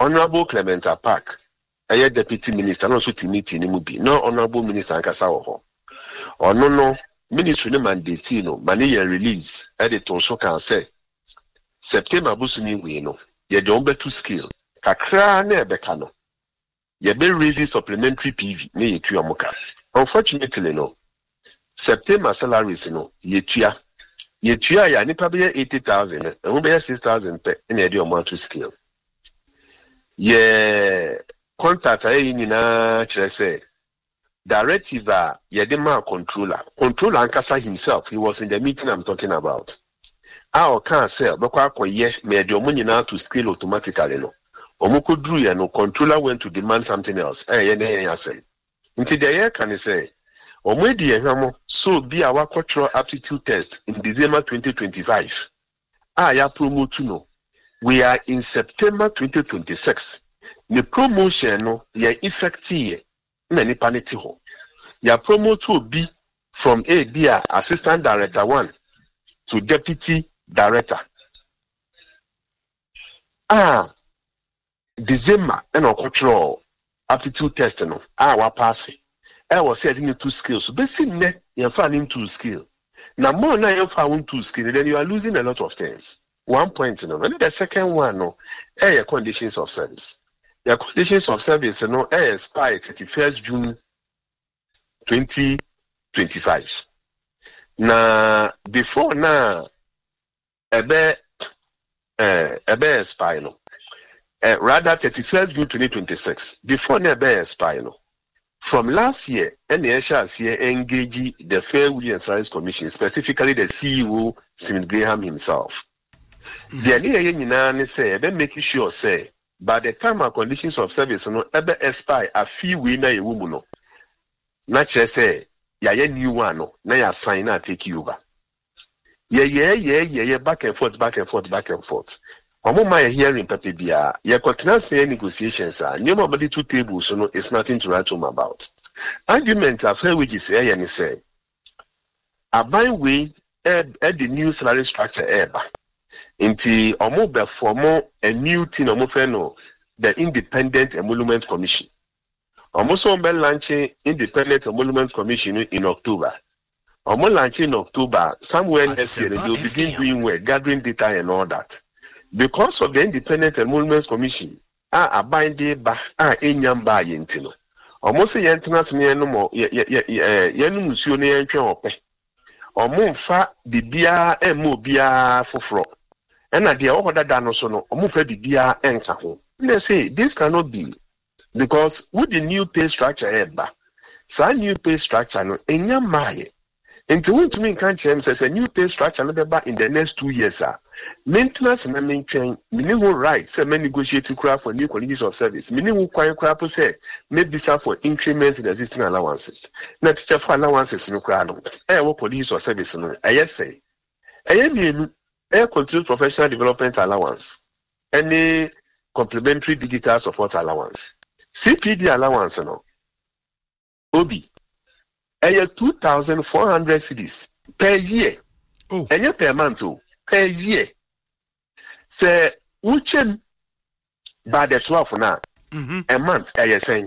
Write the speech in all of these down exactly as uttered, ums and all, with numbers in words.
Honorable Clement Park, a deputy minister, no so timiti ni mubi, no honorable minister ankasa ho. Or no no ministry no mandate no, money release editor so can say September busuni we no. Ye don't be to skill. Kakra ne beka no. Ye be raising supplementary P V ne ye tuya moka. Unfortunately no. September salaries no ye tuya. Ye tuya ya nipa be eighty thousand, e ho be six thousand pe na ye de omo to skill. Ye contact ayi nyina kire say directive a ye de ma controller. Controller ankasa himself, he was in the meeting I'm talking about. Our can say bekwa akoye me de omo nyina to skill automatically no. Omo kodru ye no controller went to demand something else. Eh ye na ye asem. Nti de ye can say omo di ehwamo so bi our cultural aptitude test in December twenty twenty-five. Ah ya promote no. We are in September twenty twenty-six. The promotion no ye effective na nipa neti ho. Ya promote will be from A B A assistant director one to deputy director. Ah December and cultural aptitude test no ah wa pass. I was said in two skills. So basically ne you find into skill. Now more na you find two skill then you are losing a lot of things. One point, you know, and the second one, no, air conditions of service. Your conditions of service, you know, air expire thirty-first June twenty twenty-five. Now, before now, a bear, uh, a bear expire, no, uh, rather thirty-first June twenty twenty-six. Before now, bear expire, no. From last year, N H S here engage the Fair Williams Rights Commission, specifically the C E O, Smith Graham himself. The idea nyina say be make sure say by the time and conditions of service no ebe expire a fee we na yewu no na che say ya ye new one no na ya sign na take you over ye ye ye ye ye back and forth back and forth back and forth omo ma hearing paper bia ye ko transfer negotiations are new body two tables so no it's nothing to write home about argument of fair wages here and say aban we e the new salary structure eba Inti omo be formo a new thing omo fe no the Independent Emolument Commission. Omo so be launching Independent Emolument Commission in October. Omo launching in October somewhere next year they will begin doing work, gathering data and all that. Because of the Independent Emolument Commission, ah abinde ba ah enyam ba yentino. Omo se yentena sene no mo ye ye ye no musuo ne yentwe ope. Omo mfa bibia emo bia foforo. And at the other than also no, bibia enka ho. They say this cannot be because with the new pay structure eba, so new pay structure no enya maye. And to want to mean can't change says a new pay structure no be in the next two years. Ah, maintenance na maintain minimum right. Say me negotiate to craft for new conditions of service. Minimum quite craft say maybe some for increment in existing allowances. Not teacher for allowances no craft. Eh, what conditions of service no? I say. I mean. Air continued professional development allowance, any complementary digital support allowance, C P D allowance, no. O B, a two thousand four hundred cedis per year, oh, and per month, per year. Say, which by the twelve now, mm-hmm. a month, a saying.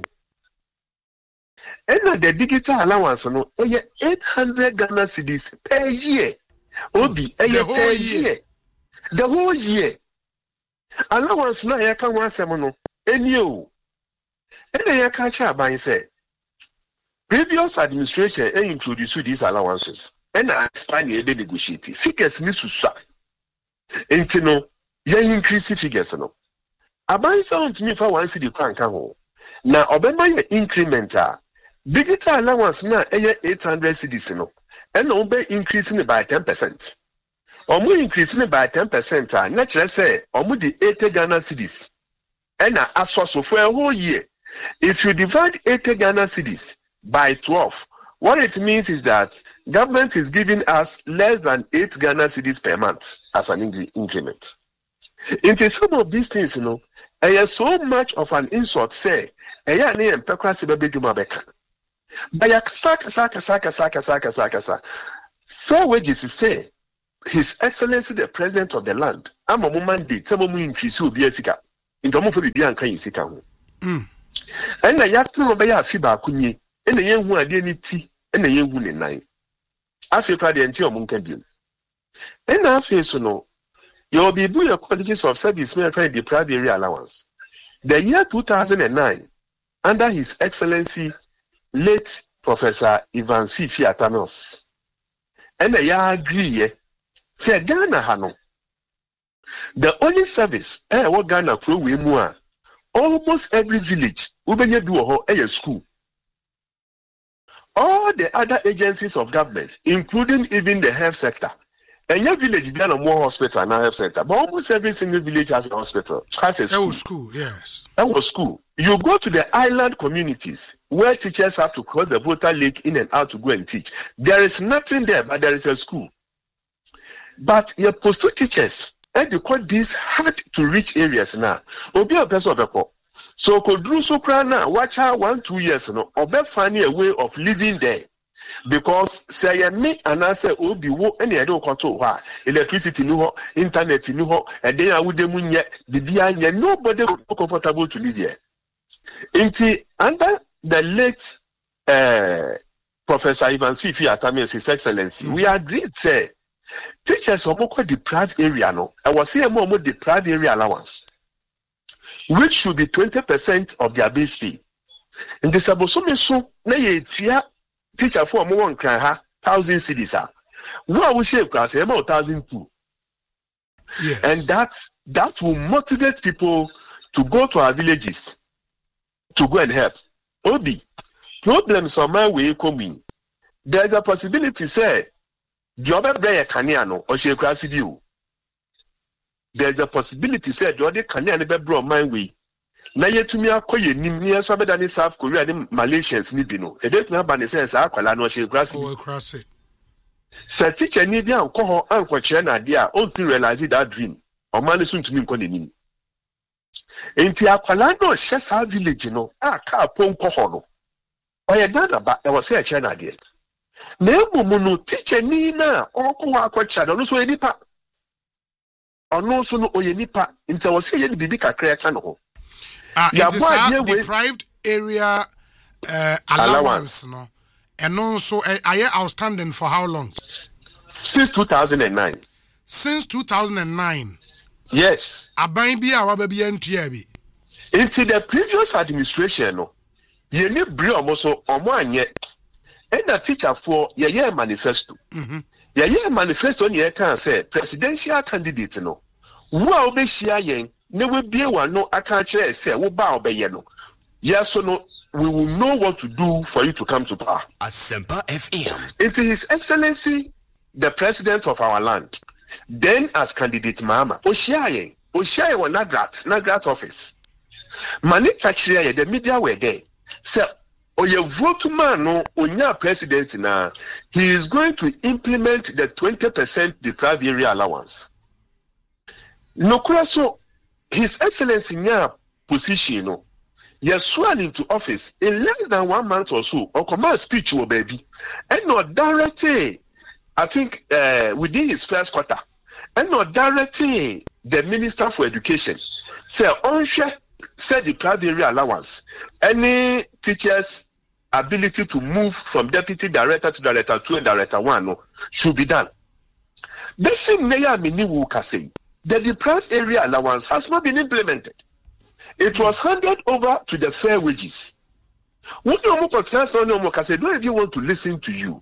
And the digital allowance, no, eight hundred Ghana cedis per year. Obi, a year per year. The whole year. Allowance na ya can one semono. And you. And then catch up by say. Previous administration introduced these allowances. And I expand the negotiate. Figures need to swap. And you know, you increase figures. No. Abai sound to me for one city can come. Now, Obama incremental. Digital allowance na eight hundred cedis no. And no be increasing by ten percent. Or more increasing by ten percent. Naturally say, or more the eighty Ghana cedis. And as for so for a whole year, if you divide eighty Ghana cedis by twelve, what it means is that government is giving us less than eight Ghana cedis per month as an increment. Into some of these things, you know, I have so much of an insult. Say, I am near Pekra baby Jumabeka. But ya saka saka saka saka saka saka saka. Fair wages is say, His Excellency the President of the land. I'm a mandate. Some of increase will be a sika. into mo for bibia nka yin sika ho mm and na yatno be ya afi ba kunye and yen hu ade ni ti and yen hu ne nan afi kra de nti o mo nka biom and na afi so no your bibu your qualities of service may try the private area allowance the year two thousand nine under His Excellency late Professor Evans Fifi Atanos and the ya agree ye say Ghana hano the only service eh what Ghana pro we mu a almost every village ubenya bi wo ho eh school. All the other agencies of government, including even the health sector, and your village be no more hospital and health center, but almost every single village has a hospital, has a school. That was school, yes. That was school. You go to the island communities where teachers have to cross the Volta Lake in and out to go and teach. There is nothing there, but there is a school. But your postal teachers, and you call these hard to reach areas now. Obi a person of a call. So Kodru Sokrana, watch her one, two years, no, or be finding a way of living there. Because say me and I say Obi wo any I don't control why electricity no internet no and then I would munye the nobody would be comfortable to live here. Inti under the late uh, Professor Evans Fifi Atamis, His Excellency, we agreed say teachers are more deprived area no. I was saying more more deprived area allowance, which should be twenty percent of their base fee. In this abosume so na ye tia teacher for more one cry ha thousand cities ah. What we shape class about thousand two. Yes. And that that will motivate people to go to our villages to go and help. Obi, problems on my way coming. There's a possibility, say, the other brother Kaniano or she cross you. There's a possibility, say, the other Kanian be brought my way. Na yet to me, I call you near Sabadani South Korea and Malaysians Nibino. A date number says, I call no she cross it. Sir teacher Nibia and call her uncle Chena, dear, only realize that dream. Or man soon to me calling. Enti akwalano shesa our village no a ka ponko ho no oye dada ba e was say China there na emumu no teacher ni na onko wa akwacha no so enipa ono so no oye nipa nti was say ye ni bibi kakra ka no ho ah it is a deprived area uh, allowance, allowance no and also uh, are you outstanding for how long? Since two thousand nine. Since two thousand nine. Yes. Aban bi awa baby entua bi. Into the previous administration no, ye ni bri omo so omo anye. And the teacher for ye ye manifesto. Mhm. Ye ye manifesto ni e kan say presidential candidate no. Wo a obehia yen ne we bie wa no aka kire say wo ba obeye no. Yes so no we will know what to do for you to come to power. Asempa F M. Into His Excellency the President of our land. Then as candidate Mama, Oshiaye, Oshiaye was Nagrat, Nagrat office. Mani Kachia, the media were there. So, Oye vote man no Onya president na he is going to implement the twenty percent deprived area allowance. No so His Excellency nya position no. He sworn into office in less than one month or so, or command speech will baby. And not directly. I think uh, within his first quarter, and not directing the Minister for Education, say onshare said the private area allowance, any teachers' ability to move from deputy director to director two and director one no, should be done. This thing Neya Miniwu say the deprived area allowance has not been implemented. It was handed over to the fair wages. What do you don't even want to listen to you?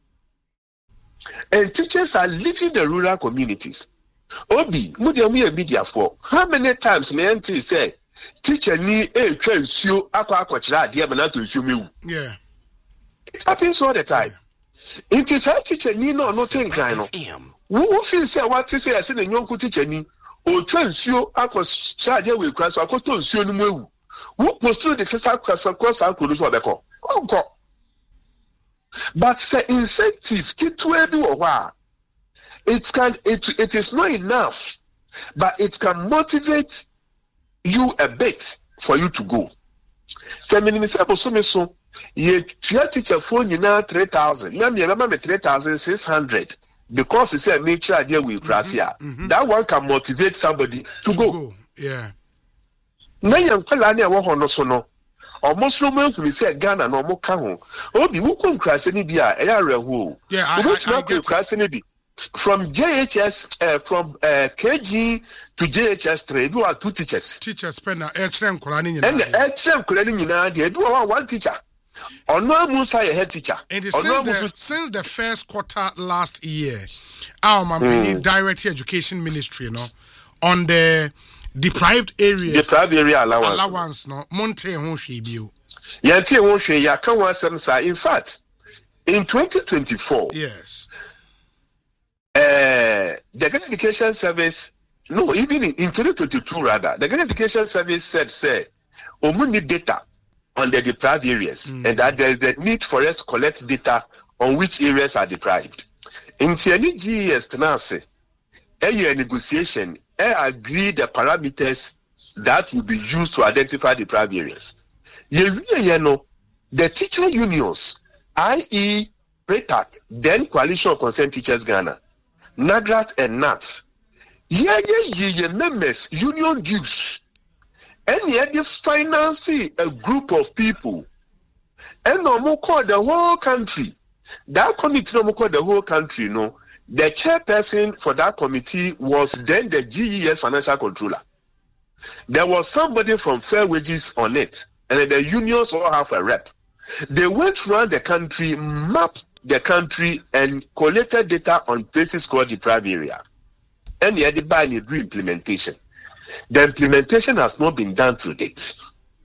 And teachers are leaving the rural communities. Obi, mudia media for how many times may auntie say teacher ni a trains you aqua aqua dear manato you. Yeah. It happens all the time. It is a teacher ni no nothing kind of. Who feel say what to say as in a young teacher ni or trains you aqua charge with class or cotton you no. Who posted the class across our produce or the call? Oh God. But say incentive to do a while. It can it it is not enough, but it can motivate you a bit for you to go. Say minister so ye teacher phone you now three thousand. Now me remember three thousand six hundred because it's a nature idea with Krasia. That one can motivate somebody to, to go. go. Yeah. na yan kwala ne wo ho no so no almost no man who say Ghana no mo ka ho obi wo kon krase ni bi a e ya reho yeah I, I, I get krase ni bi from J H S uh, from uh, K G to J H S three you are two teachers teachers spend e chrem kwala ni nyina and e chrem kwala ni nyina de do one teacher ono amusa ye head teacher ono amusa since the first quarter last year our company mm. direct education ministry no on the deprived areas deprived area allowance allowance no monte ho hwe bio yante ho hwe ya kan wasem sa in fact in twenty twenty-four yes uh the education service no even in, in twenty twenty-two rather the education service said say we need data on the deprived areas mm. and that there is the need for us to collect data on which areas are deprived in any G E S tenase a negotiation I agree the parameters that will be used to identify the deprived areas. You know, the teacher unions, that is, P R E T A C, then Coalition of Concerned Teachers Ghana, NADRAT and N A T, yeah, yeah, yeah, members, union dues, and yet they finance a group of people, and no more call the whole country. That committee no more call the whole country, no. The chairperson for that committee was then the G E S financial controller. There was somebody from Fair Wages on it, and the unions all have a rep. They went around the country, mapped the country, and collected data on places called deprived area. And they had to buy and do implementation. The implementation has not been done to date.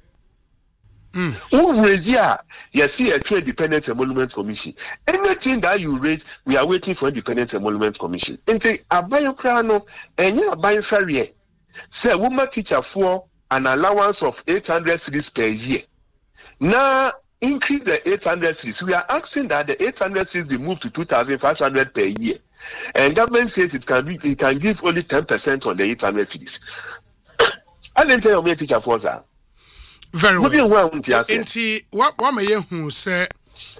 Mm. You see a trade dependent emolument commission. Anything that you raise, we are waiting for independent emolument commission. Ente abayo krano enye abayo ferry. Say woman teacher for an allowance of eight hundred cedis per year. Now increase the eight hundred cedis. We are asking that the eight hundred cedis be moved to two thousand five hundred per year. And government says it can be it can give only ten percent on the eight hundred cedis. I didn't tell you teacher for that. Very well. Inti what what may you say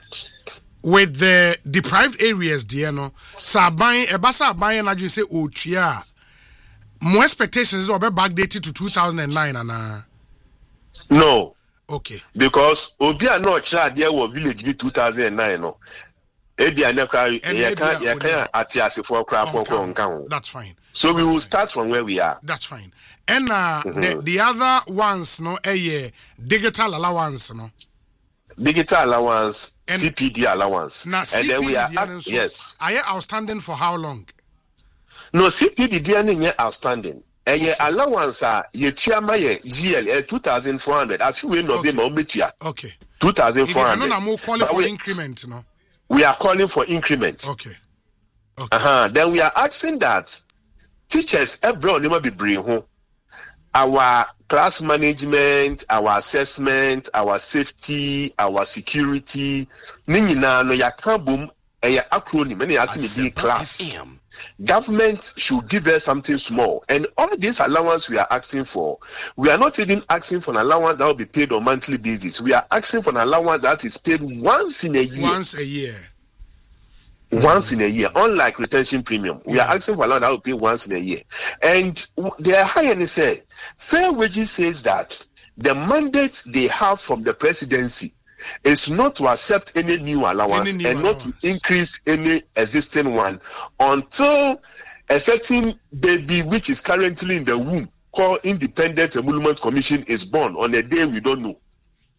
with the deprived areas, dear no, Sabain, Ebasa Bayan, as you say, Otia. More expectations are backdated to two thousand nine, and no, okay, because Obia no child there was village be two thousand nine, no. Ebia nekra ye kan ye kan atiase for crap for nkan. That's fine. So we will start from where we are. That's fine. And uh, mm-hmm. the, the other ones, no, a digital allowance, no. Digital allowance, and C P D allowance. Now, and C P D then we are so yes. Are you outstanding for how long? No, C P D is outstanding. And your allowance are your chama G L two thousand four hundred. Actually, we know them on metia. Okay. Two thousand four hundred. I'm more calling for we, increment, no. We are calling for increments. Okay. Okay. Uh-huh. Then we are asking that teachers everyone never be bring home. Our class management, our assessment, our safety, our security, nina no yakabum a acronym many activity class. Government should give us something small. And all this allowance we are asking for, we are not even asking for an allowance that will be paid on a monthly basis. We are asking for an allowance that is paid once in a year. Once a year. Once in a year, unlike retention premium, we yeah. are asking for allowance that will pay once in a year. And the higher say, Fair Wages says that the mandate they have from the presidency is not to accept any new allowance any new and allowance. Not to increase any existing one until a certain baby which is currently in the womb called Independent Emolument Commission is born on a day we don't know.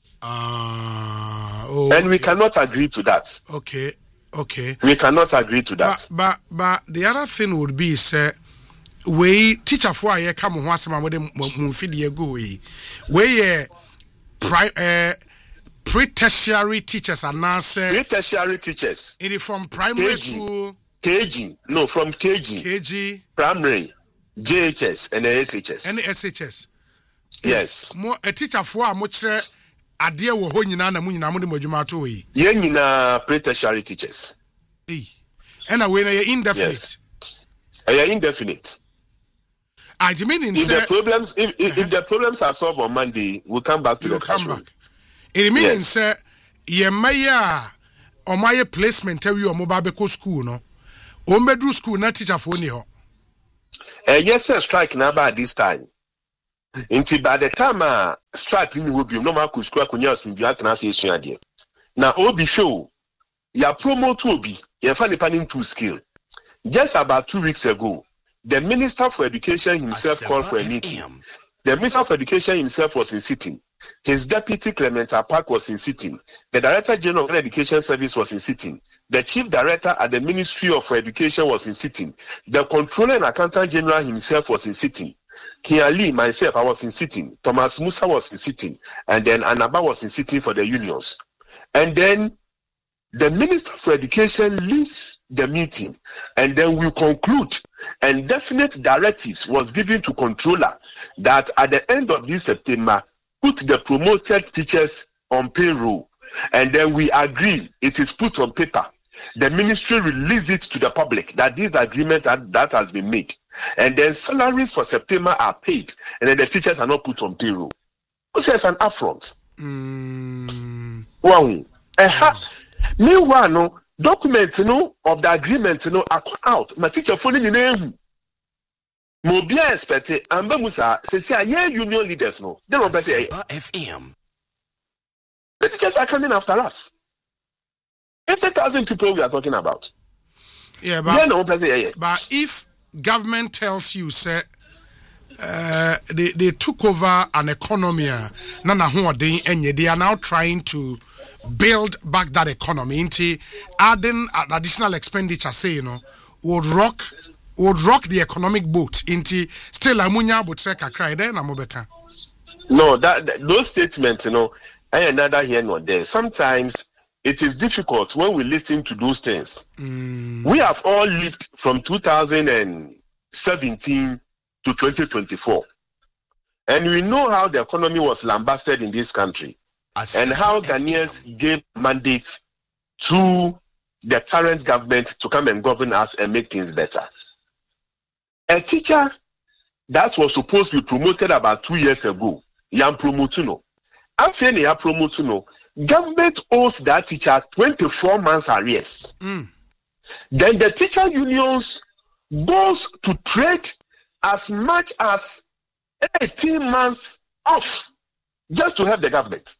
Uh, oh, and we okay. cannot agree to that. Okay. Okay. We cannot agree to that. But but, but the other thing would be say we teacher for a come on once a them mumfidi go we we pri uh pre-tertiary teachers are now say pre-tertiary teachers. It is from primary K G, school. K G. No, from K G. K G. Primary. J H S and S H S. And S H S. Yes. More a teacher for a much adia wo ho nyina na mu nyina mo de modwuma to yi ye nyina pre-tertiary teachers eh and we na indefinite yes eh indefinite I mean in if the problems if, if, uh-huh. if the problems are solved on Monday we'll come back to we'll the classroom. It means yes. say ye maya o my placement tell you o mobile be school no o medru school na teacher for ni ho eh yes sir strike na by this time Until by the time uh, strike in will be no man could scrap on yours from the organization idea. Now, Obi show ya promo to Obi, ya find the panning to skill. Just about two weeks ago, the Minister for Education himself called for a meeting. The Minister for Education himself was in sitting. His deputy Clement Apak was in sitting. The Director General of Education Service was in sitting. The Chief Director at the Ministry of Education was in sitting. The Controller and Accountant General himself was in sitting. Kiali, myself, I was in sitting. Thomas Musa was in sitting. And then Anaba was in sitting for the unions. And then the Minister for Education leads the meeting, and then we conclude, and definite directives was given to controller that at the end of this September, put the promoted teachers on payroll, and then we agree it is put on paper. The ministry released it to the public that this agreement that, that has been made, and then salaries for September are paid, and then the teachers are not put on payroll. This is an affront. Mm. Wow. Uh-huh. Meanwhile, no document no of the agreement no are out. My teacher phoning in name. Mobia expected and Musa says, yeah, union leaders no. They don't say F M. The teachers are coming after us. eighty thousand people we are talking about. Yeah, but, yeah, no, say, yeah. But if government tells you, say, uh, they, they took over an economy, and they are now trying to build back that economy into adding additional expenditure, say, you know, would rock would rock the economic boat into still amunya but trek cry there na mobeka. No, that, that those statements, you know, I another here not there. Sometimes it is difficult when we listen to those things. Mm. We have all lived from two thousand seventeen to twenty twenty-four. And we know how the economy was lambasted in this country. And how Ghanaians gave mandates to the current government to come and govern us and make things better. A teacher that was supposed to be promoted about two years ago, Yam Promotuno, after they are Promotuno, government owes that teacher twenty-four months arrears. Mm. Then the teacher unions goes to trade as much as eighteen months off just to help the government.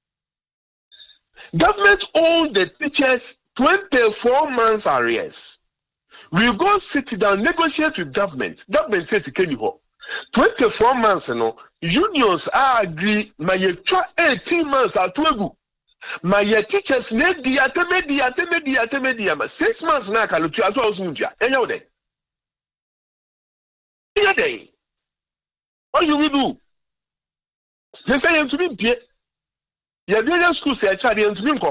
Government owed the teachers twenty-four months arrears. We go sit down, negotiate with government. Government says, can you twenty-four months, you know, unions are agree, my eighteen months are twelve. My teachers need the ateme, ateme, ateme, ateme, six months now, can you as well as Mundia? Any other day. What you will do? They say to me, your various schools say, child, to me,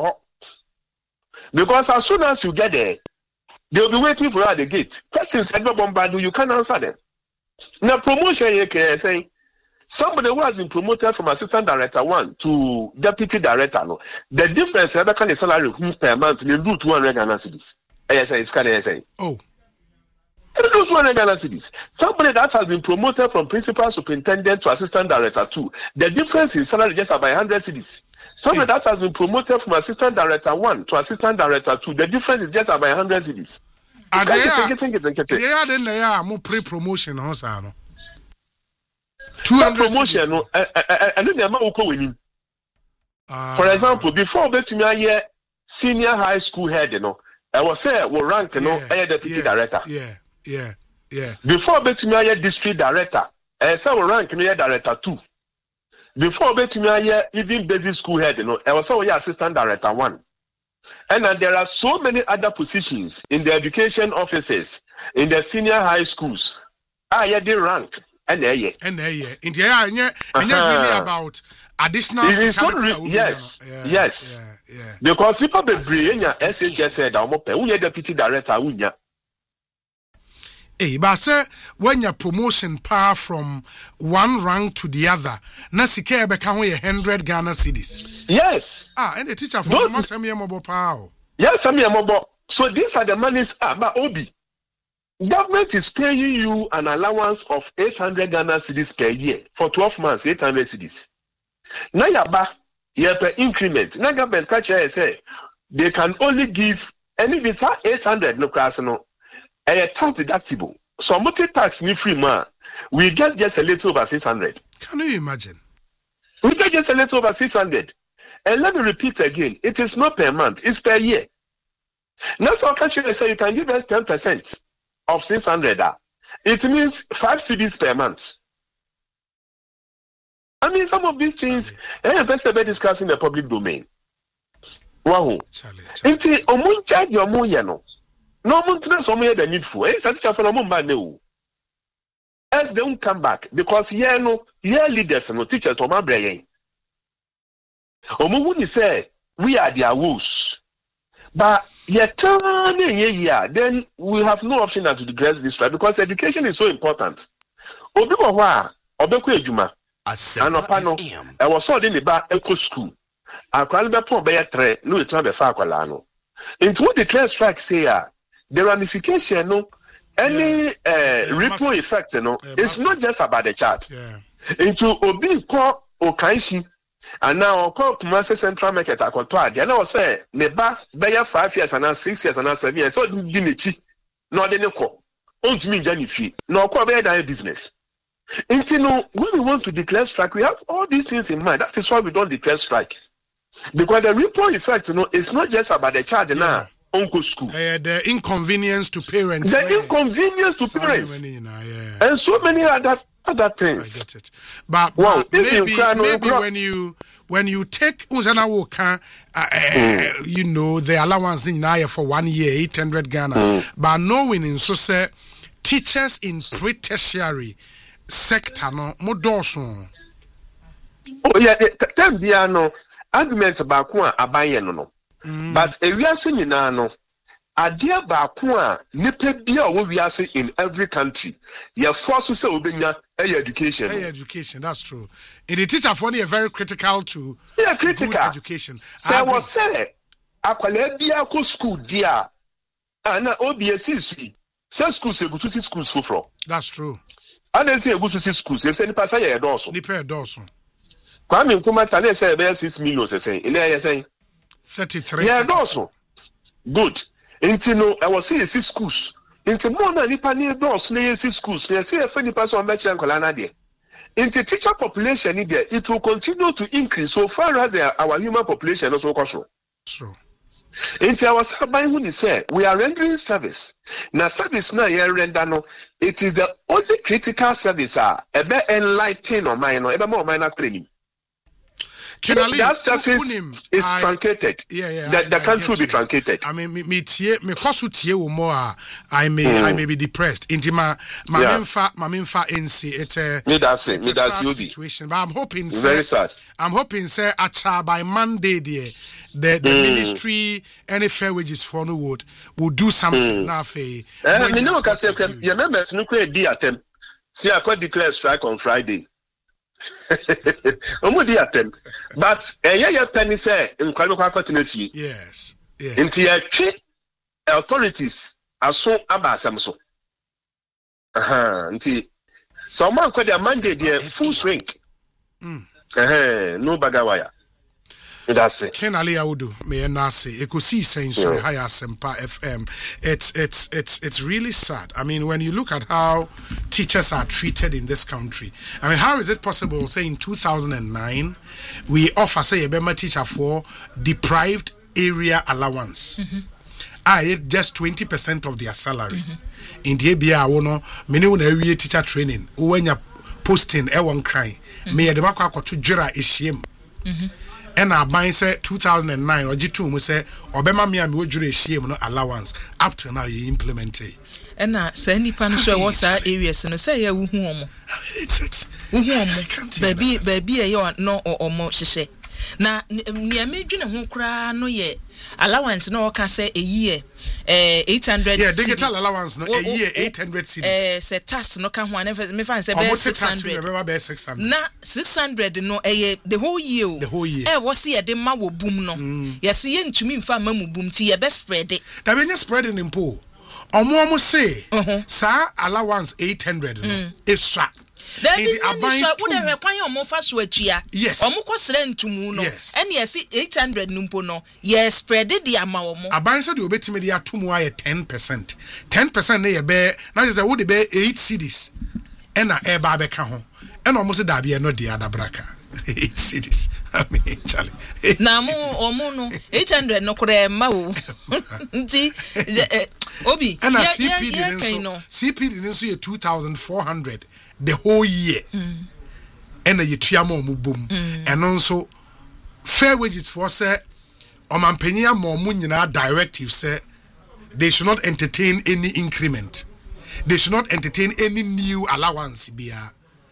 because as soon as you get there, they'll be waiting for you at the gate. Questions can be bombarded, you can't answer them. Now, promotion here can say somebody who has been promoted from assistant director one to deputy director. No, the difference is that the salary per month they do two hundred Ghana cedis. Yes, it's kind of saying. Oh. They do two hundred Ghana cedis. Somebody that has been promoted from principal superintendent to assistant director two, the difference in salary just about one hundred cedis. Somebody that has been promoted from assistant director one to assistant director two, the difference is just about one hundred cedis. Yeah, then they are more pre-promotion, also. two hundred promotion, no, I know the amount of winning. For example, before bet me a senior high school head, you know, I was say will rank, you know, a deputy director. Yeah, yeah, yeah. Before bet me a district director, I say will rank me a director two. Before bet me a even basic school head, you know, I was say we assistant director one. And uh, there are so many other positions in the education offices, in the senior high schools. Ah, yeah, they rank. And there, yeah. And there, yeah. In the yeah, and yeah, and yeah, really about additional. It is not re- yes, yeah, yes. Yeah, yeah. Because people be bring S H S said, "I'm up. Unya deputy director, unya." Hey, but say when your promotion power from one rank to the other, Nasike become a hundred Ghana cedis. Yes. Ah, and the teacher from Samia Mobile Power. Yes, Samia Mobile. So these are the monies. Ah, but Obi, government is paying you an allowance of eight hundred Ghana cedis per year for twelve months. Eight hundred cedis. Now yaba, you have an increment. Now government catch say they can only give, and if it's eight hundred, no class no. A tax deductible. So multi tax ni free man. we get just a little over six hundred. Can you imagine? We get just a little over six hundred. And let me repeat again, it is not per month, it's per year. Now, some countries say you can give us ten percent of six hundred. It means five C Ds per month. I mean, some of these things, eh, best ever discussed in the public domain. Wow. Inti omun charge your mo yano. No mun tna so mo the needful. Eh, satisfa for no mun ba no. As they won't come back because here no, here leaders no teachers to my brain. Omun say we are their wolves. But yet yeah, then we have no option than to digress this right because education is so important. Obi ko wa, obi ko ejuma. Anopa no, I was so in the bar eco school. I can't be poor by a tray, no, it's not a faculano. Into what the trade strike say, the ramification, no, any uh, ripple effect, no, it's not just about the chart. Yeah. Into Obi call Okaishi, and now call Kumasi Central Market, I call Twad, and I was say, Neba, Bayer five years and now six years and now seven years, so Dimichi, no, they no call. Don't mean Jenny fee, no, call their business. And you know, when we want to declare strike, we have all these things in mind. That is why we don't declare strike. Because the ripple effect, you know, it's not just about the child and yeah. now uncle school. Uh, the inconvenience to parents. The yeah. inconvenience to Sorry, parents. Many, you know, yeah. And so many other other things. I get it. But, wow, but maybe, maybe, cry, no, maybe when you when you take Uzana Woka, uh, mm. uh, you know, the allowance in Naya for one year, eight hundred Ghana. Mm. But knowing in so say teachers in pre-tertiary sector no modoso. Oh yeah, them bia no argument about ko abaye no no. But ewiase nyina no ade ba ko a nipa bia wo wiase in every country. Ye force say obenya education. Hey, education, that's true. In the teacher for a very critical to yeah, critical education. Say was say akwala bia ko school dia ana O B S C say schools e go to schools for from. That's true. I don't think go to schools. They say ni pass ya doso. Ni pe doso. Kwame Nkrumah tell say be six million say. Ile ya say thirty-three. Yeah, doso. Good. Inti no I was say six schools. Inti mo na ni pa ni doso na six schools. Na say e ni pass on make nkola na there. Inti teacher population in there it will continue to increase so far as the, our human population also goes. True. Inti our sabay hu ni say we are rendering service. Na service na ye render no it is the only critical service ah ebe enlighten on mine no ebe mo mine na training. Kenali, that surface is I, truncated. Yeah, yeah. The, I, the I country will be truncated. I mean, me, me, tie, me, kosu tie wo mo a, I may, mm. I may be depressed. Inti ma, ma yeah. minfa, ma minfa nc. It's a, me that's it. It's me a that's sad you situation. But I'm hoping, very say, sad. I'm hoping, say, acha by Monday, there, the the mm. ministry, any fair wages for no would will do something. Now, fe. Eh, me no can say, you remember, no create the attempt. See, I could declare strike on Friday. Omudi attempt, but eh yeah yeah penny say in kwalo kwa continue. Yes, yeah. Inti ya authorities aso abasam so. Aha, nti so man kwa dia Monday there full swing. Mm. Eh no bagawaya. That's it. Ken Ali Audu, me na say ekosi saying so the higher Sempa F M. It's it's it's it's really sad. I mean, when you look at how teachers are treated in this country, I mean, how is it possible? Say in two thousand nine, we offer say a Bema teacher for deprived area allowance. Mm-hmm. I just twenty percent of their salary. Mm-hmm. In the A B A, wono many one area teacher training. When you posting, e won cry. Me the makwa kwato dwera ehiem. Mhm. And our buying said two thousand nine or G two, we say, Obama Mia, we drew a shame no allowance up to now you implement it. And now, say, any pan show what's our areas and say, yeah, who home. It's it's baby, baby, you are no or more, she say. Now, near me, you know, who cry no ye allowance no can say a year, eh, eight hundred. Yeah, digital allowance no a year, eight hundred cities. Eh, say tax no can one ever me find say six hundred. Remember six hundred. Na six hundred no eh the whole year. The whole year. Eh, what's here the ma wo boom no. Yes, ye ntumi mfa ma mu boom ti ye be spread it. That be spreading in pool. Omo omo say, sa allowance eight hundred no. Extra. Then the abine would have require more fast wetia. Yes. Or more srentumu no. Yes. And yes, eight hundred numpo no. Yes, spread it the amount. Abine said you bet me they are two more ten percent. Ten percent they be now is a would be eight cities. ena e ba be ka ho ena omo se da bia no de adabraka eight cities I mean Charlie na mo omo no eight hundred no kure ma o nti obi ena C P D nso C P D nso ye two thousand four hundred the whole year ena ye tua ma omo bom eno nso fair wages for say omampenya ma omo nyina directive say they should not entertain any increment. They should not entertain any new allowance. Bia.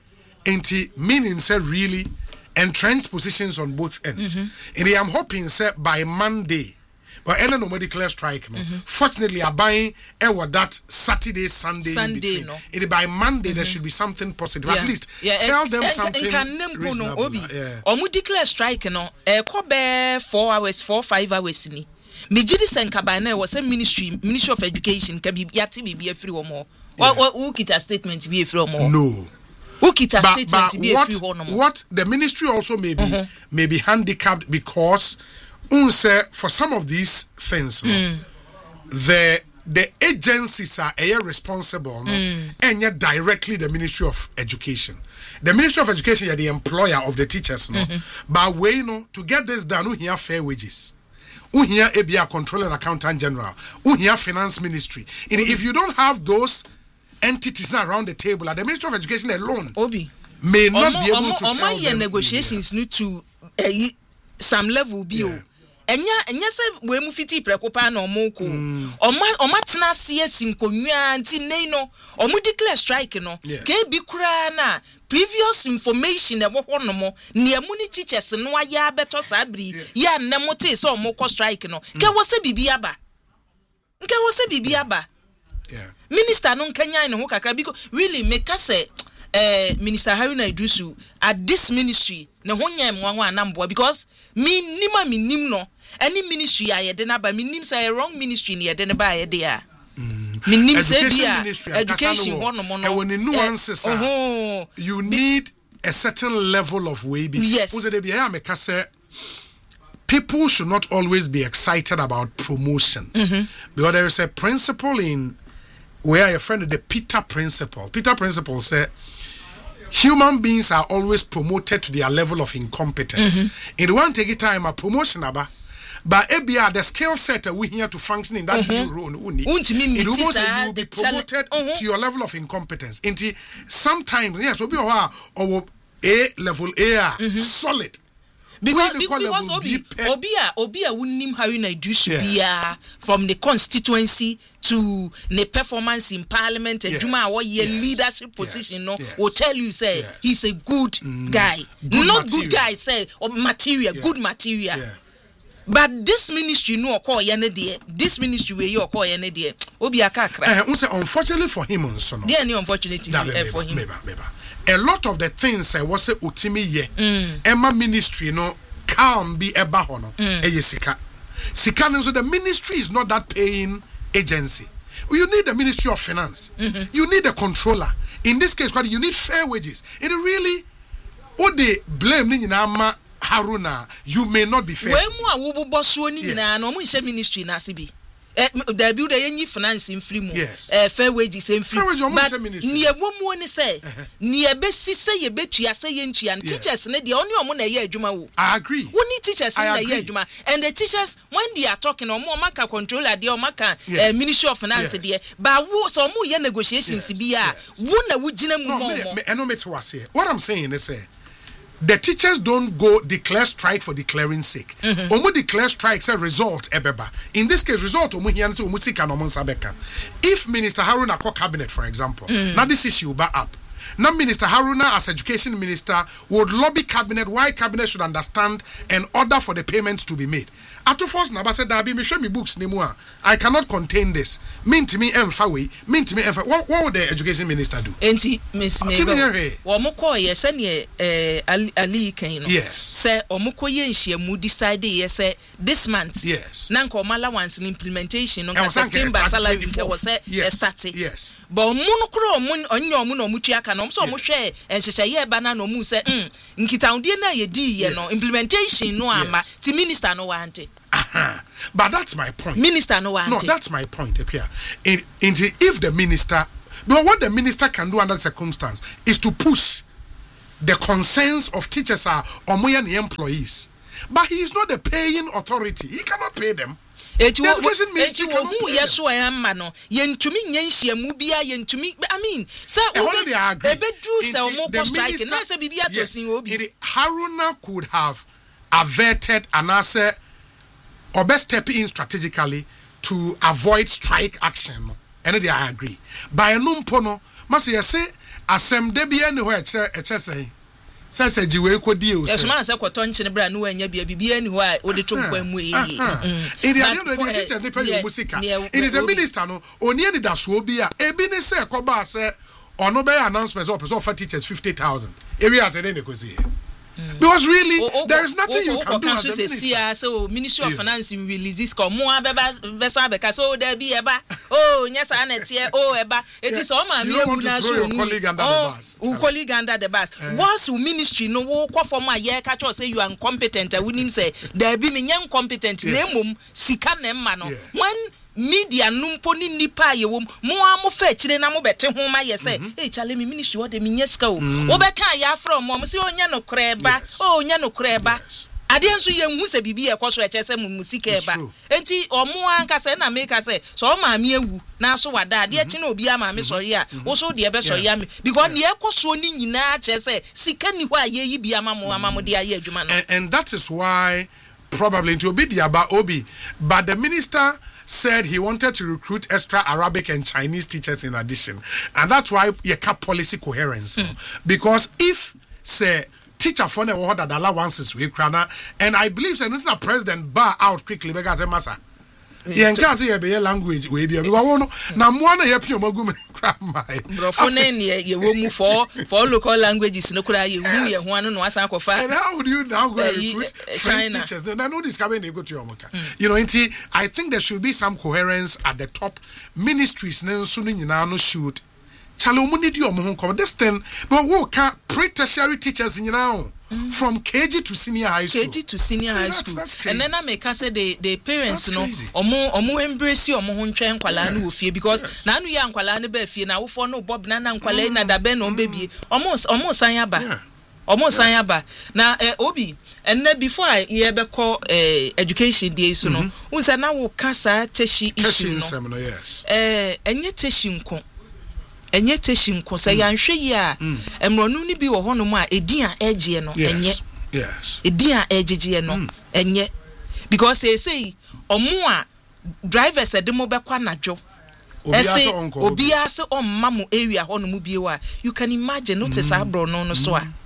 Enti meaning say really entrenched positions on both ends. Mm-hmm. And I am hoping say by Monday, but any no declare strike. No. Mm-hmm. Fortunately, I buy ever that Saturday, Sunday, Sunday in between. No. And by Monday mm-hmm. there should be something positive. Yeah. At least yeah. tell them and, something and reasonable. No, Obi. Yeah. Omu declare strike no. Eh, kobe four hours, four five hours ni. Mijidi Senkabane was a ministry, Ministry of Education, Kabi Yati be a free or more. Who kita statement be a free or more? No. Who kita statement be a free or more? What the ministry also may be, mm-hmm. may be handicapped because unse for some of these things, mm. no, the the agencies are uh, responsible, no, mm. and yet directly the Ministry of Education. The Ministry of Education is the employer of the teachers, no, mm-hmm. but we know to get this done, we have fair wages. We here A B I Controller and Accountant General. We here Finance Ministry. And if you don't have those entities now around the table, at the Ministry of Education alone, Obi may not omo, be able omo, to omo tell them. Negotiations need to uh, some level bio. Enya enya se we mu fiti prekopa na omo ko. Oma oma tena sie sinkonwa anti nei no. Omo declare strike no. Ke bi kura na previous information e wo no mo ne amuni teachers no aya beto sabri ya nemote so omo ko strike no. Ke wo se bibi aba. Nke wo se bibi aba. Yeah. Minister no nkanya ne ho kakra because really make us say uh, Minister Haruna Idrisu at this ministry ne ho nyam wa ho anamboa because me nima me nim no any ministry ayede na ba me nim say wrong ministry ne yede ne ba ayede a me nim say bia education ho no mo no e woni nuances uh, you need a certain level of way because yes. de bia make say people should not always be excited about promotion mm-hmm. because there is a principle in where your friend the Peter principle. Peter principle said human beings are always promoted to their level of incompetence. Mm-hmm. In the one take time a promotion aba, but A B R the skill set we here to function in that mm-hmm. new role. It almost you will be promoted mm-hmm. to your level of incompetence. Into sometimes yes, will be or A level A mm-hmm. solid. Because, because Obi, Obia, Obia wouldn't Haruna Idrisu yes. from the constituency to the performance in parliament and yes. Juma what your yes. leadership position yes. no yes. will tell you say yes. he's a good mm. guy. Good Not material. Good guy say or material, yeah. good material. Yeah. But this ministry no call yene there. This ministry where you call yene there. Obi akakra. Eh, unfortunately for him also no. There any unfortunately uh, for him. Meba, meba. A lot of the things I was say utimi ye. Mm. Emma ministry no calm be eba hono. Mm. Eye sika. Sika so the ministry is not that paying agency. You need the Ministry of Finance. Mm-hmm. You need a controller. In this case, you need fair wages. It really, what they blame ni ma Haruna, you may not be fair. When mu awubu bosso ni na no mu nhye ministry na sibi. Eh there be the any finance in free mu. Eh fair wages in free. But ni ewumu ni say, ni ebesi say ye betua say ye ntua. Teachers ne de oni omo na ye adwuma wo. I agree. Woni teachers na ye adwuma. And the teachers when they are talking omo maka controller de omo ka Ministry of Finance de. But wo so omo ye negotiations bi a wo na wo gina mu mo. No, me eno me to wase. What I'm saying is say the teachers don't go declare strike for declaring sake. Mm-hmm. Omo declare strike say result ebeba. In this case, result omo hian say omo sika no sabeka. If Minister Haruna ko cabinet, for example, mm. now this issue ba up. Now Minister Haruna as education minister would lobby cabinet why cabinet should understand and order for the payments to be made. Ato force na ba said that be me show me books ni mu a I cannot contain this. Mean to me emfa we, mean to me emfa. What, what would the education minister do? Enti Miss Mabel. Wo mo ko ye se ne eh Ali kan no. Yes. Say omo ko ye nhyiamu decide ye say this month. Yes. Na nko allowance implementation no September salary was say start. Yes. But omo no kro omo onye omo no mutua ka no so omo hwe enhyehyɛ ye ba na no mu say mm nkitaudie na ye di ye no implementation no ama ti minister no wante. Uh-huh. But that's my point. Minister no wante. No, that's my point. Okay. In, in the, if the minister But what the minister can do under circumstance is to push the concerns of teachers are omoya the employees. But he is not the paying authority. He cannot pay them. It doesn't mean he cannot pay them. Yes, I am mano. Yentumi nyenshi mubia yentumi. I mean, sir, ebe bedru se omo strike. Na se bibia to sin obi. Haruna could have averted and answer or best step in strategically to avoid strike action. And they I agree. By a numpono, must you say, asem de be anywhere, a say. Says a Jew equal deal. Yes, Master Quatonch and Brand New and Yabi be anywhere, or the two when we. It is a minister, no, or near the dash will be a Ebenezer Cobasa or no by announcements of for teachers fifty thousand. Areas and any cozy. Because really, oh, oh, there is nothing oh, oh, you can oh, do as a minister. So, Ministry of yeah. Finance will release this call. More beba because oh there be eba. Oh yes, I net here. Oh eba. It is all my you don't want to throw your colleague under the bus. Oh, colleague under the bus. Once you ministry no walk for my year catch or say you are incompetent. I wouldn't say there be me young competent. Nemum sika nemano. When media numpo ni nipa ye wom mo amo fa chire na mo bete ho ma ye say eh chale me ministry what de me nyeska o wo be kan ya from mo se onya no kreba o onya no kreba ade nso ye hu se bibi e koso e chese mu musika eba enti omo anka se na make say so ma me ewu na so wada ade chi na obi ama me so ye a wo so de be so ye me because ne ekoso ni nyina chese sika ni ho aye yi bi ama mo ama mo de aye adwuma no and that is why probably into obi dia ba obi but the minister said he wanted to recruit extra Arabic and Chinese teachers in addition. And that's why you kept policy coherence. Mm. No? Because if, say, teacher for the that allowances we crana, and I believe say the president bar out quickly because a massa. Yeah, and can't say be language we be. We want now one help you magum cram my. Bro, for name you will move for for local languages no cry you you one no asa kofa. And how would you now go and recruit French teachers? No, no this coming they go to your moka. You know, I think there should be some coherence at the top. Ministries no sunu nyina no should. Chalo mu need you mo come this thing but who can pre-tertiary teachers nyina Mm. From K G to senior high school. K G to senior yeah, high that's, school. That's and then I make us say the the parents no omo omo embrace omo ho ntwen kwala na ofie because yes. na anu ya nkwala na ba fie na wo fo no bob na na nkwala na da be no baby omo omo san aba omo san aba na eh, obi and then before I ye be call eh, education day so no wo say na wo kasa teshi issue no yes eh enye teshi nko enye teshin ko say yanhwe yi a emronu ni bi wo hono mu a edin a egie no enye yes edin a egege no enye because they say omo a drivers edemo be kwa nadwo ese obi ase omma mu area hono mu bi wa you can imagine no tesa abro no no so a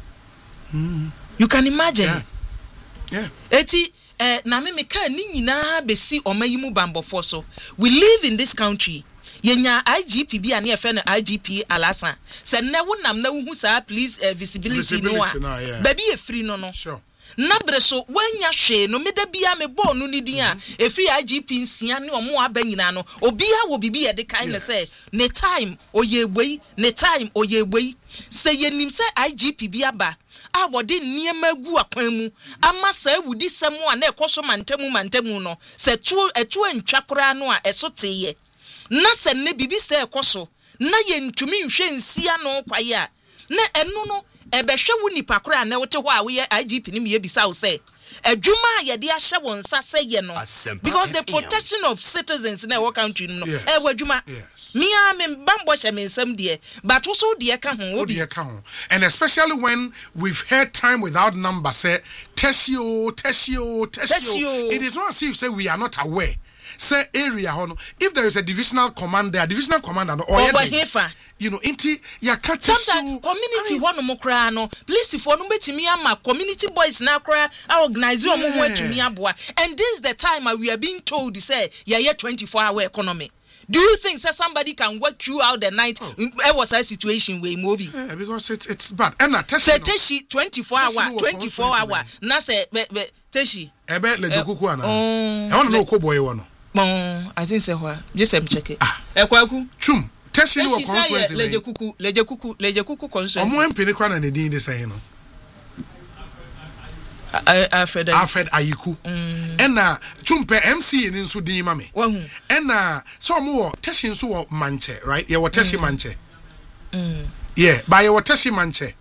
you can imagine yeah, yeah. eti eh na me me kan ni nyina be si omayimu bambofo so we live in this country yenya I G P bi ane efe no I G P alasan se na wonam na hu sa please uh, visibility, visibility no a yeah. Baby e free no no sure na breso wanya hwe no meda bia me bo no ni din a e free I G P nsia ne omo aba nyina no obia wo bibi ye de kan na say ne time oyegbei ne time oyegbei se yenim se I G P bi aba a wode niema gu akwan mu ama sa wudi sem a na ekoso mantamu mantamu no se tu etu antwa kora no a eso teye na se ne bibi se ekoso na ye ntumi nhwe nsia no kwaye a na enu no ebehwe wu nipa kora na wote ho a wo ye I G P ni me bisa wo se adwuma ye de ahye won sa se ye no because the protection of citizens in our country no e wadwuma me a me bambo hye me nsam de but wo so de ka ho obi ka ho and especially when we've had time without number say tessio tessio tessio it is not as if say we are not aware say area hono if there is a divisional command there divisional commander no or you know inti ya catch sometimes community hono mo kra no police for no betimi ama community boys na kra organize o mo ho atumi aboa and this is the time we are being told say yeah twenty-four hour economy. Do you think that somebody can work throughout the night? Oh. It was a situation where movie. Yeah, because it's it's bad. And na teshi. Teshi twenty-four hour, twenty-four hour. Na say be be teshi. Ebe le jokuku ana. E won no ko boy won. Bon, I think say what. Just am check it. E kwaku. Chum. Teshi no conference. Le jokuku, le jokuku, le jokuku conference. Omo empene kwa na ne din de say no. Alfred Alfred Ayiku. ɛna chumpe M C ni nso din ma me ɛna so mo teshi nso wo manche right ye wo teshi manche mm yeah by ye wo teshi manche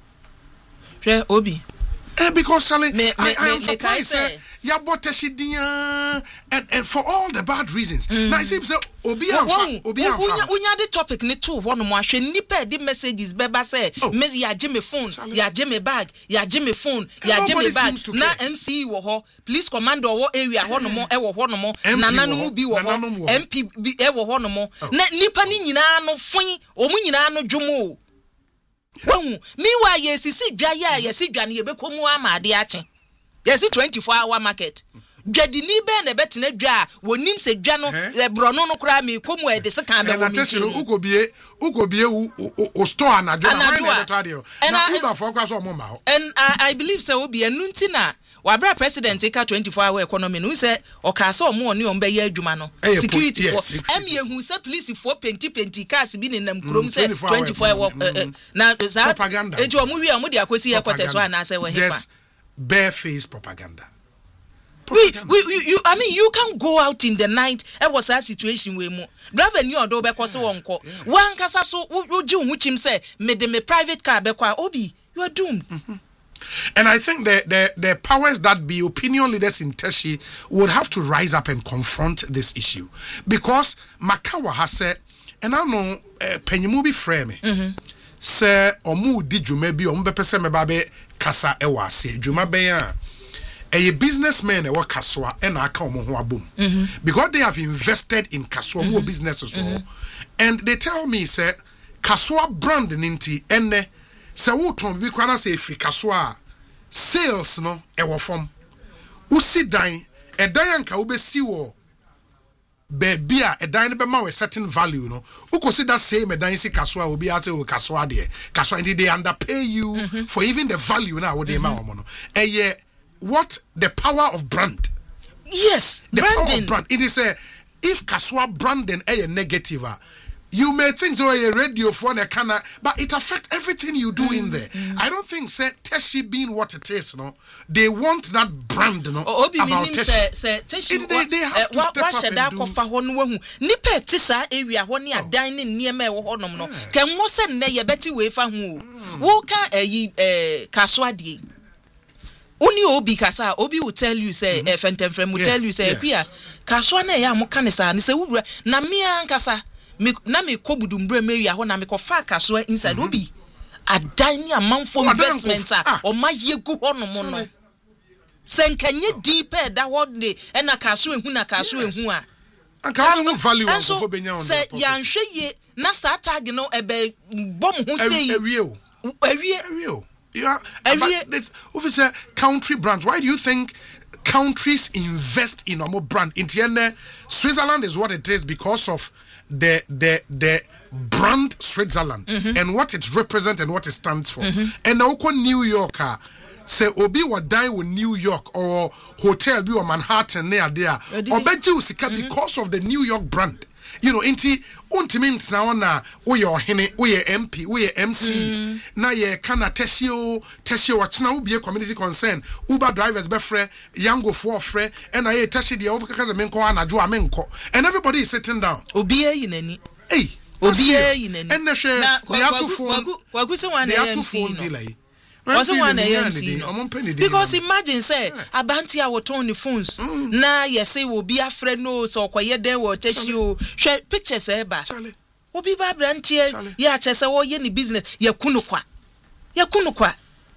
hwe obi eh because Sally, me, I, me, I am me, surprised me ya boteshi din and and for all the bad reasons mm. now it seems so obi amfa obi amfa unya unya the topic ni to ho no mo ahwe nipa di messages beba say oh. me ya je me phone Charlie. Ya je me bag ya je me phone and ya je me bag na M C wo ho police commander wo area ho no mo e wo ho no mo nana no mu bi wo ho M P bi e wo ho no mo na nipa ni nyina no fun o mu nyina no dwomo Won mi wa yesisi dwa ya yesi dwa ne yebekomu amade ache yesi twenty-four hour market dwadi ni be na betena dwa wonim se dwa no ebrono no kra me komu e de se kan be wo mi ukobie ukobie o store na dwa na na beto na uba for kwa so mo ma ho and I, I believe say obi enu ntina wabra president eka twenty-four hour economy no say okasa omo oni on be ya adwuma no security for em ye hu say police for penti penti cars bi ne nam krom say twenty-four hour na propaganda eji omo wi omo de akosi ya kwete so ana say we hefa barefaced propaganda. We, we, we, you, I mean, you can go out in the night. It was a situation where mo driver new do be kwase wonko. One kasa so woju wuchim say me de me private car be kwa obi. You are doomed. Mm-hmm. And I think the, the the powers that be, opinion leaders in Teshi, would have to rise up and confront this issue because Makawa has said, and I know uh, penyimu bi frame me. Say omu di dwuma bi omu be pese me ba be kasa e wase dwuma be ya. A businessman e wa kaswa e na aka omo ho abom because they have invested in kaswa mm-hmm. more businesses mm-hmm. and they tell me say kaswa brand ninti enne say wo ton bi kwana say free kaswa sales no e wo fom usi dan e dan anka wo be si wo baby a dan be ma we certain value no ukosi that same dan si kaswa obi ase wo kaswa de kaswa ndi they underpay you mm-hmm. for even the value na wo de ma wo no e ye what the power of brand. Yes, the branding. Power of brand. It is a if Kaswa branding a negative, you may think so a radio phone a canna, but it affects everything you do mm, in there. Mm. I don't think say Teshi being what it is, no. They want that brand, no. Oh, about Teshi. Say, say, Teshi it, they, they have uh, to step up and do. Nipe tisa area honi a dining near me wo honom no. Can mo se ne ye beti we fa hu. Wo ka eh eh Kaswa die. Only Obi Kasa, Obi will tell you, say, mm-hmm. Fenton Frem will yeah, tell you, say, yeah. Kaswana ya mokanisa, and say, na me and Kasa, na me kobudumbre me ya hona me kofa Kaswa inside mm-hmm. Obi. A dining a month for investments or my ye go on mono. Sen can ye deeper that one day and a Kasu and Huna Kasu and Hua. And can value and so say, Yan Sheye, Nasa tag no ebe bomb who say, a real, a real, a real. Yeah, officer country brands. Why do you think countries invest in a more brand? In Tiene, Switzerland is what it is because of the the the brand Switzerland mm-hmm. and what it represents and what it stands for. Mm-hmm. And now New Yorker say Obi wa die with New York or hotel be or Manhattan near there. Obeji usika because of the New York brand. You know, inti untimint na ona oye ohene oye M P oye M C mm. na ye kana teshio teshio wachina ubie community concern Uber drivers be frɛ yango for frɛ and na ye teshi de obika kaza menko anadwo amenko and everybody is sitting down obi e yinani hey obi e yinani and na hwɛ they have to phone wagu se wan they have to phone delay was one M C because imagine say abanti a woton the phones mm. na yesi will be a friend no so kwaye den wo techi o hwe pictures e ba obi ba brantie ya chese wo ye ni business ya kunu kwa ya kunu kwa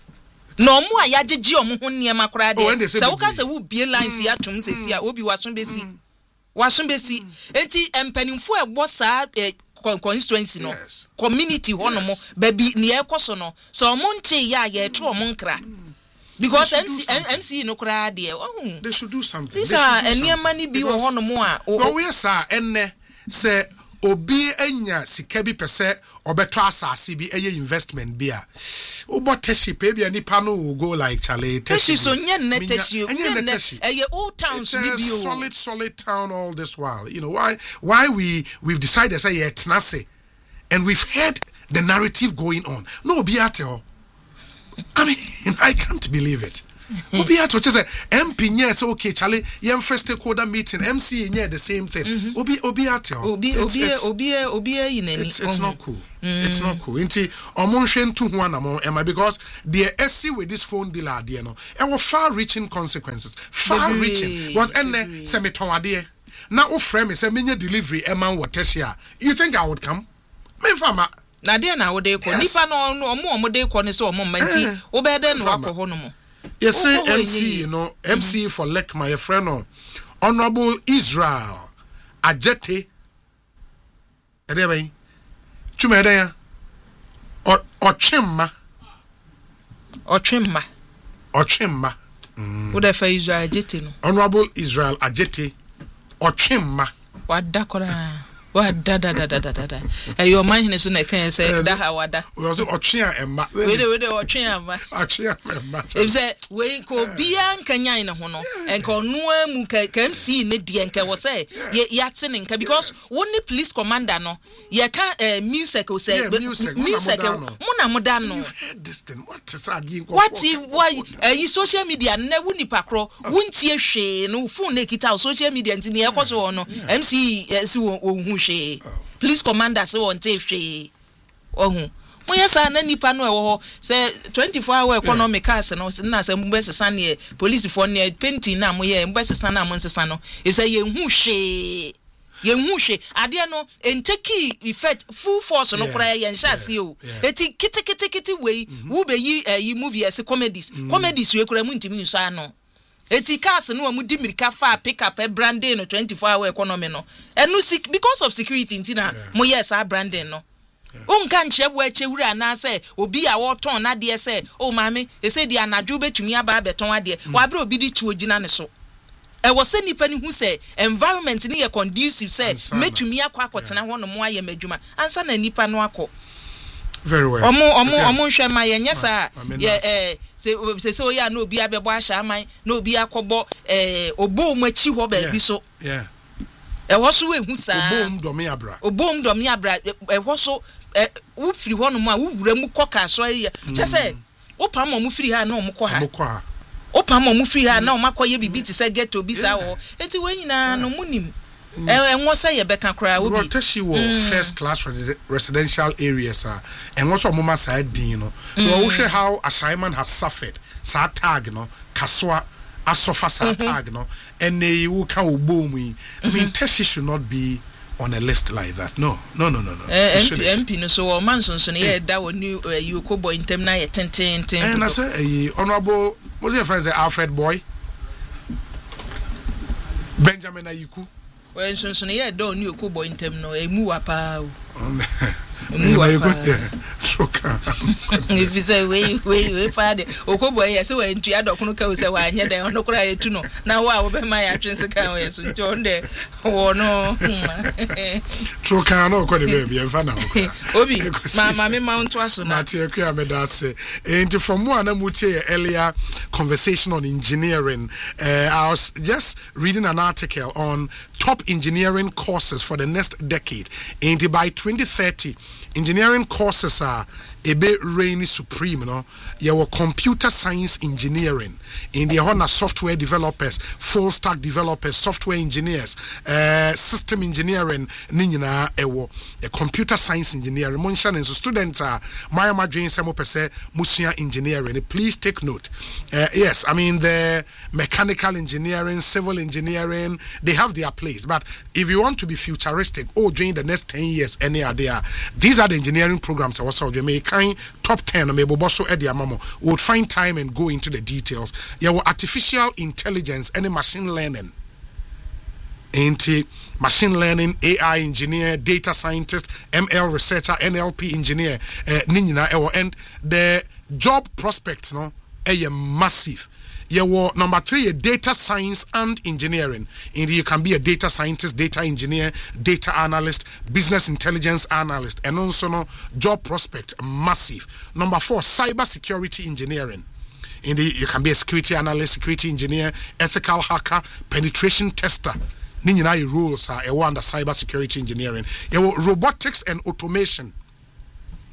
no mu a ya gege omo ho niema kora de se wo ka se wo bie lines ya tum sesi a obi waso besi waso besi enti empanimfo e bo sa constituency no yes. Community hono mo baby ni ekoso no so omonte ya ya eto omonkra because M C M C no kra de oh they should do something these are eniema ni bi hono mo a o we sa enne se obi anya sika bi pese obeto asase bi eye investment bi a obo teshi pe bi ani pa no go like chale teshi so nye ne teshi nye eye old towns bi bi o solid solid town all this while you know why why we we've decided say yet nase and we've heard the narrative going on no be at all I mean I can't believe it Obi ato say M P nye say okay Charlie yem first stakeholder meeting M C nye the same thing. Mm-hmm. Obi obi ato. Obi obi obi obi yinani. It's, it's not cool. Mm. It's not cool. Inti omonhwe ntu ho anamo ema because the S C with this phone deal ade no e were far reaching consequences. Far reaching. Was enne se meton ade na o frame me say menye delivery e man woteshia. You think I would come? Me fama na de na wo de ko nipa no omo omo de ko ne so omo manti wo be de no akọ no mo. You say M C, you know, M C for Lek, my friend, no. Honorable Israel Ajete. Edebe. Chumedaya. Or Ochimma. Ochimma. Ochimma. What if Israel Ajete no? Honorable Israel Ajete. Ochimma. What dakora? What da da da da da da. Eh, your mind is na can say da hawada. We also Ochia emma. We dey we dey Ochia emma. Ochia emma. If say we ko bia nkanyan ne ho no, enka no amu ka M C ne die enka wo say ye yate ne nka because woni police commander no, ye ka music o say music mo na mo da no. You've heard this thing. What is that again? What why eh social media na woni pakro, wontie hwe no phone na kita social media nti ne ekoso no M C si wo she police commander say won take she ohun mo yesa na nipa no e wo say twenty-four hour economic cars no na say mbe sesa ne police for ne painting na mo ye mbe sesa na mo sesa no e say ye hu she ye hu she ade no enteki effect full force no kra ye nsha se o eti kiti kiti kiti we wo be yi yi movie as comedies comedies we kra mu ntimi nsa no eti cars no amu di mirika fa pick up a branding no twenty-four hour economy no enu sik because of security ntina mo yes a branding no o nka nche bo ache wura na say obi a wo ton na de say o mame e say di anadwo betumi aba beton ade wa bra obi di tuo gina ne so e wo se nipa ni hu say environment ni ye conducive say metumi akwa akotena ho no mo aye madwuma ansa na nipa no akọ very well omo omo omo hwe ma ye nyesa ye eh se se so ya na obi abebo ahya aman na obi akobo eh obom achi ho ba bi so yeah e wo so ehu saa obom domi abra obom domi abra e wo so wo firi ho no ma wo wura mu koka so ye che se wo pam mo firi ha na o mo ko ha mo ko ha wo pam mo firi ha na o makoye bibi ti se get obi sa wo enti we nyina no munim eh enwo say ye beka kra obi rotashi wo first class residential areas ah enwo so mo ma side din no no wo hwe how assignment has suffered sa tag no kasoa asofa sa tag no and you can obom yi I mean Teshi should not be on a list like that no no no no no M P M P no so o man so so ye da woni you ko boy intem na ye tenten ten and I say honorable what's your friend say Alfred Boy Benjamin Ayiku when so so ye da oni ko boy intem no emu wa pa o if you say we we we father okobo yes we ntu adokunu ka say wa anya den ono kura yetu no na wa wo be ma ya twense kan we so nti onde wo no troka no ko de baby enfa na obi ma ma me mount aso na te akua me da say and from one na mutie earlier conversation on engineering uh, I was just reading an article on top engineering courses for the next decade and by twenty thirty engineering courses are a bit rainy supreme no your computer science engineering in the honor software developers full stack developers software engineers uh, system engineering ninyina ewo a computer science engineering monshan and so students are my madrin samo pese musia engineering please take note uh, yes I mean the mechanical engineering civil engineering they have their place but if you want to be futuristic oh during the next ten years any idea these are the engineering programs I was told you may kind top ten or maybe bosso edia mamo would find time and go into the details yeah well, artificial intelligence and machine learning into machine learning A I engineer data scientist M L researcher N L P engineer uh, and the job prospects no a massive. Yeah, well, number three, a data science and engineering. And you can be a data scientist, data engineer, data analyst, business intelligence analyst, and also no job prospect, massive. Number four, cyber security engineering. And you can be a security analyst, security engineer, ethical hacker, penetration tester. Ninja rules are a one under cyber security engineering. Yeah, well, robotics and automation.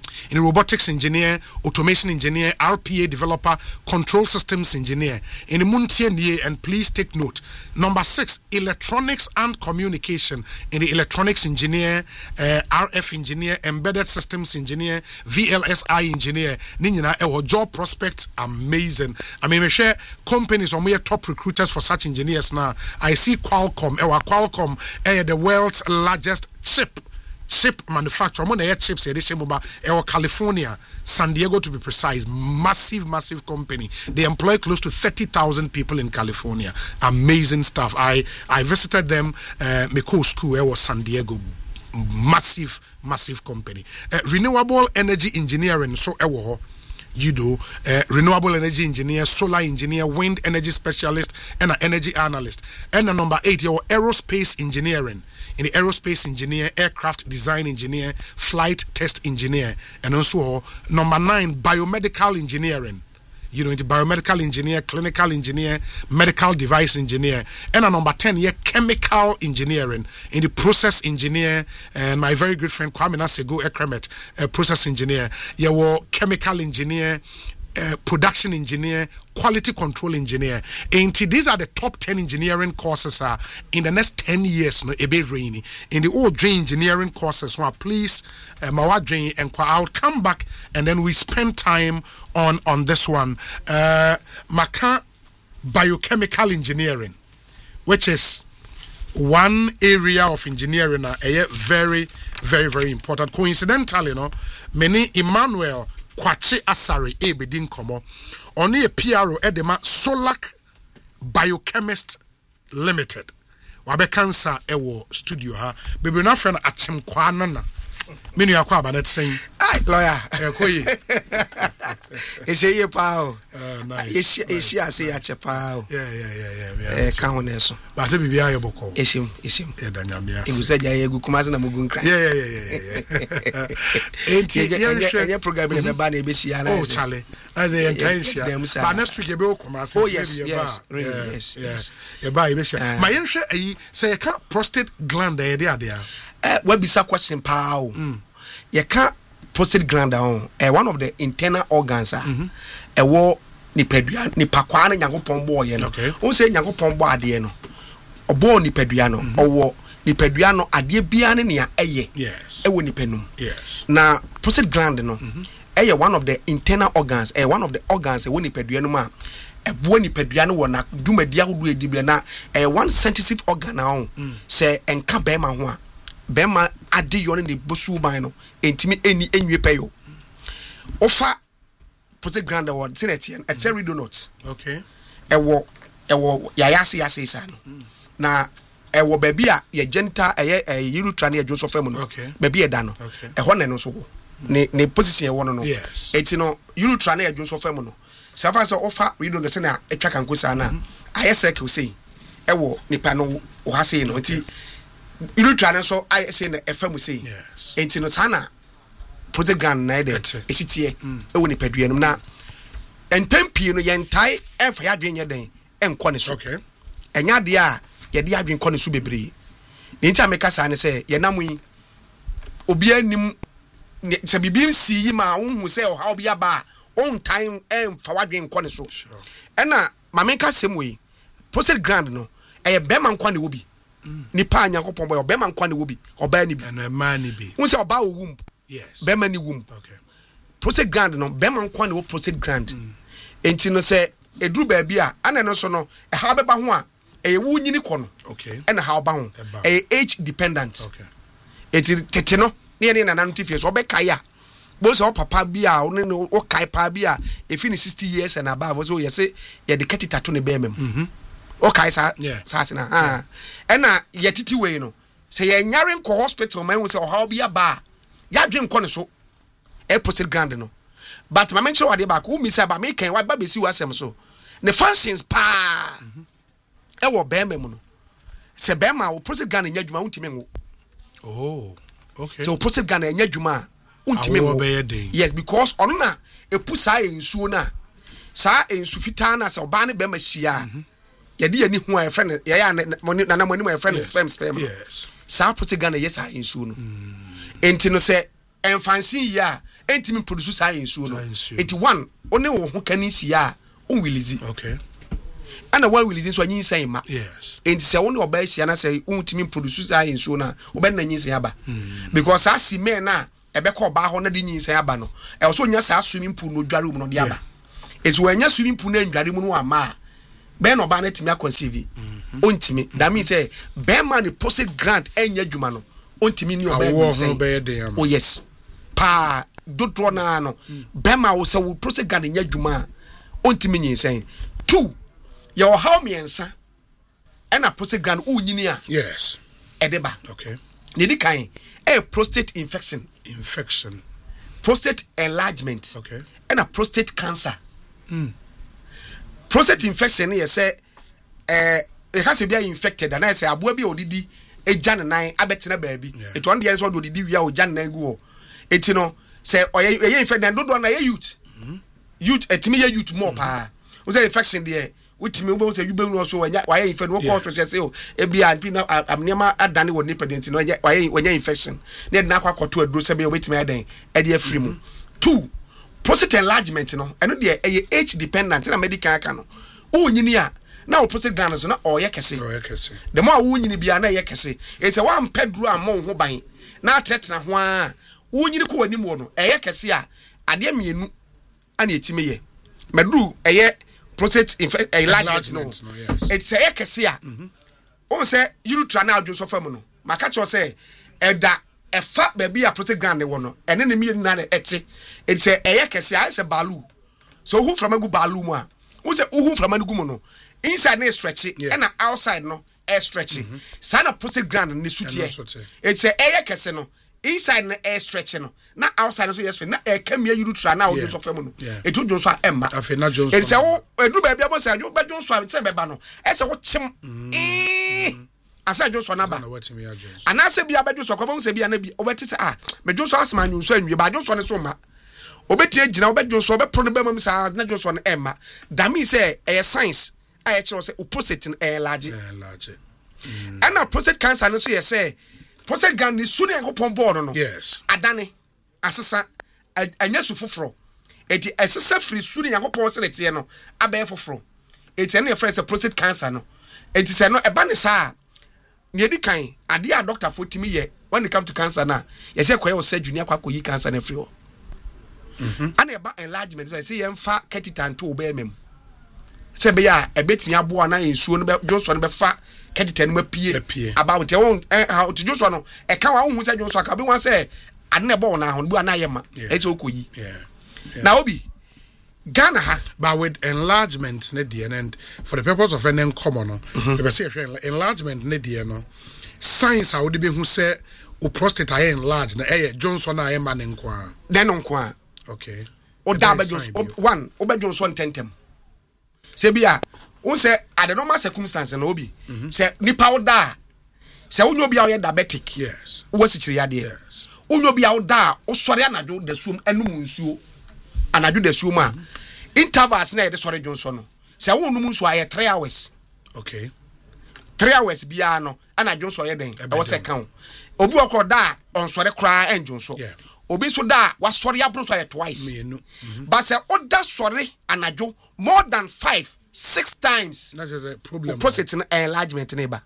in robotics engineer, automation engineer, R P A developer, control systems engineer. In the Muntier, and please take note. Number six, electronics and communication. In the electronics engineer, uh, R F engineer, embedded systems engineer, V L S I engineer. Nina, our job prospects amazing. I mean, we share companies on we are top recruiters for such engineers now. I see Qualcomm, our Qualcomm, uh, the world's largest chip. Chip manufacturer, I'm on chips here. This is California, San Diego to be precise. Massive, massive company. They employ close to thirty thousand people in California. Amazing stuff. I I visited them. Uh, Miko School it was San Diego. Massive, massive company. Uh, renewable energy engineering. So ewo. You do uh, renewable energy engineer, solar engineer, wind energy specialist, and an energy analyst. And the number eight, your aerospace engineering. In the aerospace engineer, aircraft design engineer, flight test engineer, and also number nine, biomedical engineering. You know, in the biomedical engineer, clinical engineer, medical device engineer, and a number ten, yeah, chemical engineering. In the process engineer, and my very good friend Kwame Nasego Ekremet, uh, process engineer, yeah, well, chemical engineer. Uh, production engineer, quality control engineer. And these are the top ten engineering courses uh, in the next ten years. No, a bit rainy. In the old drain engineering courses, well, please, uh, my drain and I'll come back and then we spend time on on this one. Uh, Maka biochemical engineering, which is one area of engineering, uh, very, very, very important. Coincidentally, you know, many Emmanuel Kwachi Asari Ebedin Komo only a P R O edema Solak Biochemist Limited. Wabe cancer ewo studio ha. Baby na friend Achim Kwanana. Minu ya kwa banet saying, "Ay, lawyer, eh, koyi." Ese ye pao. Uh, nice. Ese ese ase ya chepao. Yeah, yeah, yeah, yeah. Eh, ka hono eso. Ba se bibi ayo boko. Esim, esim. Eh, danya me ase. Ibu se ja ye gu kumase na mugu nkra. Yeah, yeah, yeah, yeah, yeah. Enti ye ye program na ba na e be shia na. Oh, Charlie. As a intention. But next week you be kumase. Oh, yes, yes. Really, yes, yes. Yeah, ba e be shia. Ma yen hwe ayi say ka prostate gland e dey there. Uh, what be some question pow? Mm. You can't prostate gland on uh, one of the internal organs. Ah, mm-hmm. A war ni pedua ni pakwana nyango pombo ye no. Who say nyango pombo ade no? Obo ni pedua no. Owo ni pedua no ade bia ne ne eye. Yes. Ewo ni penum. Yes. Na prostate gland no. Mm-hmm. Eye one of the internal organs. Eh one of the organs e wo ni pedua no ma. Ebuo ni pedua no wona dumadia hodo edibia na eh one sensitive organ na on. Say enka be ma ho a Bema adi yon ni bosu ban no entimi eni enwe peyo ofa prostate gland award tinetien et say do not okay ewo ewo ya yase yase isa no na ewo baby a ye genital eye uretra na edwo so fam no baby e da no e ho ne no so ne ne position e wo no no eti no uretra na edwo so fam no safa so ofa redo no se na etwa kan kosa na aye circle sei ewo nipa no o ha sei no enti you try so I say na F M say yes enti no sana prostate gland na de esitie e woni padua no na enpempie no yentai efa ya dwen yeden enko ne so okay enya de a ye de adwen ko ne so bebre ni ntia meka sa ne say ye namu obi anim se bibim si yi ma unhu say o ha obi aba on time emfa wadwen ko ne so ena ma meka semwe prostate gland no e be man ko ne wo bi ni pa nyankopon boy obema nkwa ne wo bi oba ni bi na ma ni bi won say oba wo womb yes bema ni womb okay prostate gland no bema nkwa ne wo prostate gland enti no say eduru ba bi a ana no so no e ha beba ho a e wo nyini kɔ no okay e na ha oba ho e age dependent okay eti tete no ne ne na nan tifie so obeka ya bo so papa bi a o ne o kai pa bi a e fi ni sixty years and above so ye say ye de katita to ne be mem mhm okay sa sa tina ah ena yetiti we no say ye nyare nko hospital man we say how be aba ya dwe nko ne so e prostate gland no but ma mention wade ba ko mi say ba me kan wa ba be si wasem so ne functions pa e wo be mem no say be ma wo prostate gland nya dwuma untime ngo oh okay so prostate gland nya dwuma untime ngo yes because ono na e pu sa ensuo na sa ensu fita na say oba ne be ma hia yedi yani hu a friend ya ya na na moni my friend spam spam yes sa prostate gland yes a ensu no enti no say enfansin ya entimi produce science so no eighty-one one wo ho kan nsi a on release okay ana one release so anyin san ma yes enti se wo ne oba hia na se untimi produce science so na oba na nyin san aba because as men na ebe ka oba ho na de nyin san aba no e so nya sa swimming pool no dware mu no de aba esi wo nya swimming pool na ndware mu no ama be no oba na timi akonseve ontimi that means say be man the post grant enya dwuma no ontimi ni oba e oh yes pa dotro na no be ma wo se wo post grant enya dwuma ontimi nyin san two your how me ensa ena post grant unyini a yes edeba okay ne di kan a prostate infection infection prostate enlargement okay ena prostate cancer mm. prostate infection ye say eh e ka se bia infected and I say aboa bi odidi e jane nan abetena baabi it one dey so odidi wia o jane nan gu o eti no say oye ye infected do do na ye youth mm. youth etimi ye youth more pa o say infection there witimi wo say you be no so wanya why infection wo cause say o e bia anpi na amnema adane wo nipa denti no why wanya infection na na akwa koto aduro say be wetimi adan e dey free mu two prostate enlargement no eno dey e age dependent na medical aka no wo nyini a na wo prostate gland so na oye kese oye kese the more wo nyini bia na ye kese e say wan pedro amon ho ban na atretena ho a wo nyini ko anim wo no eye kese a ade mienu ana etimi ye medru eye prostate infection enlargement no, no yes. It's a kese a on say you try na adwo so fam no maka cho say eda efa baby a prostate gland wo no ene ne mi na ete it's a eye kese a say balu so who from agu balu mu a who say who from agu mu no inside na stretch yeah. And outside no air stretching mm-hmm. Sana prostate gland ni sutie it's a eye kese no inside na air stretching no na outside so yes na e kam ya yuru tra na odwo so fam no e to dwo so emma afi na dwo so e se wo edu ba bia bo se adwo ba dwo so a se be ba no e se wo chim eh asa dwo so na ba ana se bia ba dwo so kwa bo se bia na bi obeti se ah me dwo so asma nyu so anwie ba dwo so ne so ma obeti agina obedwo so be pro no be mam sa na dwo so no emma that means say e science I actually say opposite in a large large and a prostate cancer no so you say prostate gland ni sunu yankopon board no yes adane asesa anya su foforo eti asesa free sunu yankopon se lete no abaye foforo eti na friend say prostate cancer no eti say no eba ne sa ne di kan ade a doctor for timi ye when it come to cancer na you say koye o surgery akwa koyi cancer na free ho mhm ana eba enlargement so say ye mfa catheter to oba emem se be ya ebetimi aboa na ensuo no be Johnson no be fa catheter no mapie about your own how to Johnson no e ka wa hu se Johnson ka be wan say ade na bo na ho bu na ye ma e se okoyi na obi Ghana ha but with enlargement ne die and for the purpose of any common no e be say enlargement ne die no science how de be hu say o prostate are enlarged na e Johnson na e ma ne nko a den nko a okay o da be Johnson one o be Johnson tentem se bia won say at the normal circumstance na obi say nipa wo da say wonyo bia wo diabetic yes wo sichiri yade yes wonyo bia wo da wo sori anadwo da suom enum nsuo anadwo da suom a intervals na ye de sori Johnson no say wonum nsuo aye three hours okay three hours bia no anadwo so ye den e wo se kan obi wo da on sori kra en Johnson obi so da wa sori abro so ye twice me but say oda sori anadwo more than five six times that is a problem prostate enlargement neighbor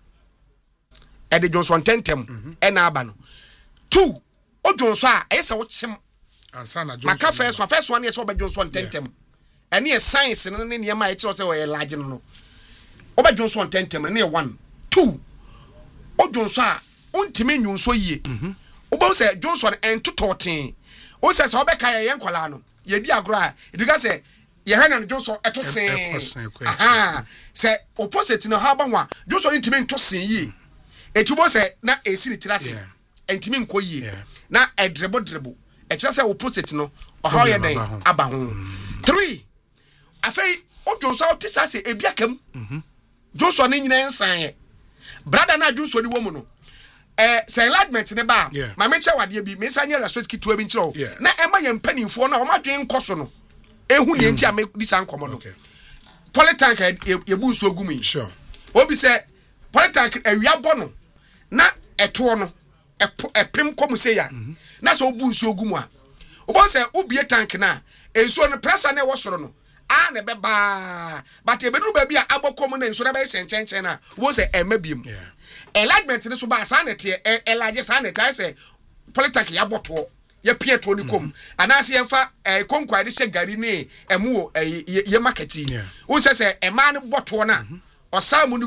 e de Johnson tentem e na aba no two o Johnson a e se wo chim ansa na Johnson maka first one first one e se o be Johnson tentem ene e science no ne ne ma e che se o enlarge no o be Johnson tentem ne one two o Johnson a ontime nyunso yie o bo se Johnson entototen o se se o be kai ye nkwala no ye di agro a e ka se ye hana Johnson eto sen aha se opposite no ha ba ho a Johnson ntime nto sen yie etubo se na esi ni tirase ntime nko yie na edrebo drebo e kire se opposite no o ha ye den aba ho three afei o Johnson o tisase ebiakam Johnson ni nyina nsan ye brother na Johnson ni wo mu no eh say enlargement ne ba ma me che wade bi me sanye la sweet kitu bi nchiro na e ma ye mpanimfo na o ma dwen nkoso no ehu ne ntia me di san komo no polytank ye bu nso gumi sure obi se polytank awia bo no na eto no epim komu se ya na so bu nso gumu a wobɔ sɛ wobie tank na ensuo no pressure na ɛwɔ soro no a na bɛba but ebeduru ba bi a abɔkɔ mu na ensuo na bɛyɛ hyɛnkyɛnkyɛn na wobɔ sɛ ɛma biem enlargement ne so ba sa na te enlarge sa na kai sɛ polytank ya bɔtɔ ya pie to ni kom anase yɛmfa eh, konkwa de hyɛ gari ne ɛmu wɔ eh, ye marketi wo sɛ sɛ ɛma ne bɔtɔ na ɔsa mu